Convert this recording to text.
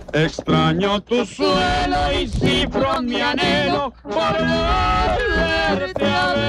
Extraño tu suelo y cifro mi anhelo por verte a ver.